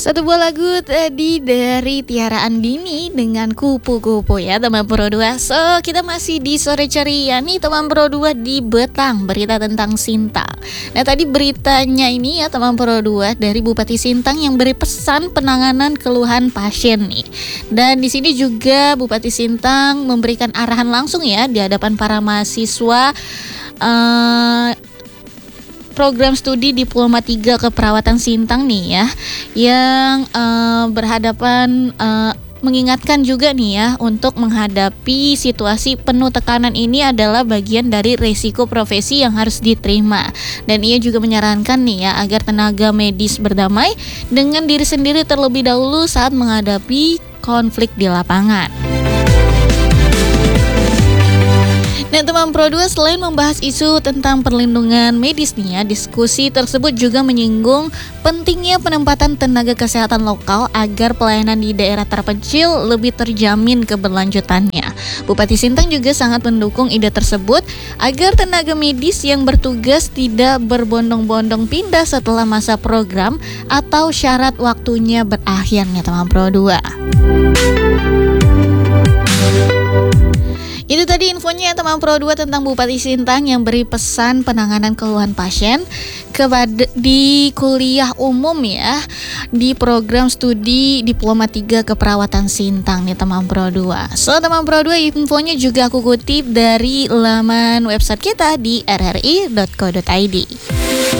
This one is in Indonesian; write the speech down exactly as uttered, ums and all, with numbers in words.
Satu buah lagu tadi dari Tiara Andini dengan Kupu-Kupu ya teman Pro dua. So kita masih di sore ceria nih teman Pro dua di Betang, berita tentang Sintang. Nah tadi beritanya ini ya teman Pro dua dari Bupati Sintang yang beri pesan penanganan keluhan pasien nih. Dan di sini juga Bupati Sintang memberikan arahan langsung ya di hadapan para mahasiswa uh, program studi Diploma tiga Keperawatan Sintang nih ya, yang uh, berhadapan uh, mengingatkan juga nih ya untuk menghadapi situasi penuh tekanan ini adalah bagian dari resiko profesi yang harus diterima. Dan ia juga menyarankan nih ya agar tenaga medis berdamai dengan diri sendiri terlebih dahulu saat menghadapi konflik di lapangan. Nah teman Pro dua, selain membahas isu tentang perlindungan medis nih ya, diskusi tersebut juga menyinggung pentingnya penempatan tenaga kesehatan lokal agar pelayanan di daerah terpencil lebih terjamin keberlanjutannya. Bupati Sintang juga sangat mendukung ide tersebut agar tenaga medis yang bertugas tidak berbondong-bondong pindah setelah masa program atau syarat waktunya berakhir nih teman Pro dua. Itu tadi infonya ya teman Pro dua tentang Bupati Sintang yang beri pesan penanganan keluhan pasien kepada di kuliah umum ya di program studi Diploma tiga Keperawatan Sintang nih teman Pro dua. So teman Pro dua, infonya juga aku kutip dari laman website kita di r r i dot co dot i d.